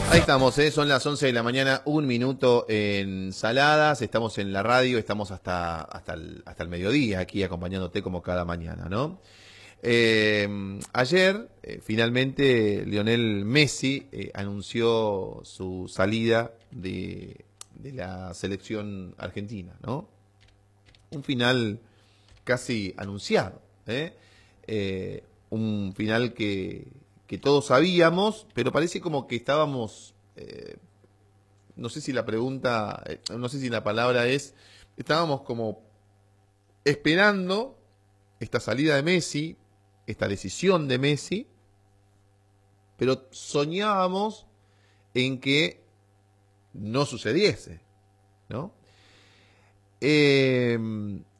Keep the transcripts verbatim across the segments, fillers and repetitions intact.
Ahí estamos, ¿eh? Son las once de la mañana, un minuto en Saladas, estamos en la radio, estamos hasta, hasta, el, hasta el mediodía aquí acompañándote como cada mañana, ¿no? Eh, ayer, eh, finalmente, Lionel Messi eh, anunció su salida de, de la selección argentina, ¿no? Un final casi anunciado, ¿eh? Eh, un final que... que todos sabíamos, pero parece como que estábamos, eh, no sé si la pregunta, eh, no sé si la palabra es, estábamos como esperando esta salida de Messi, esta decisión de Messi, pero soñábamos en que no sucediese, ¿no? Eh,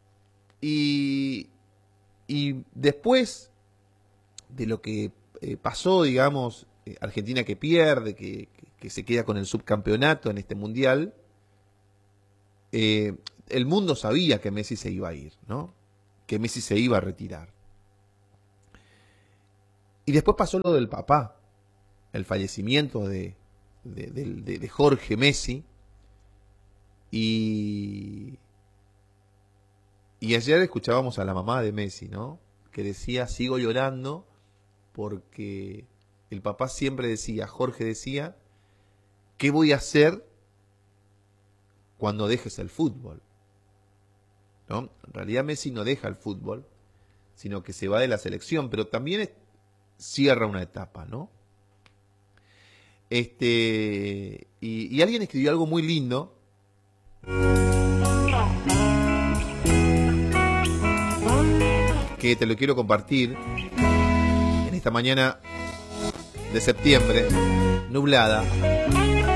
y, y después de lo que Eh, pasó, digamos, eh, Argentina que pierde, que, que, que se queda con el subcampeonato en este mundial, eh, el mundo sabía que Messi se iba a ir, ¿no? Que Messi se iba a retirar. Y después pasó lo del papá, el fallecimiento de, de, de, de Jorge Messi, y, y ayer escuchábamos a la mamá de Messi, ¿no? Que decía, sigo llorando, porque el papá siempre decía, Jorge decía, ¿qué voy a hacer cuando dejes el fútbol? ¿No? En realidad Messi no deja el fútbol, sino que se va de la selección, pero también es, cierra una etapa, ¿no? Este, y, y alguien escribió algo muy lindo, que te lo quiero compartir. Esta mañana de septiembre, nublada,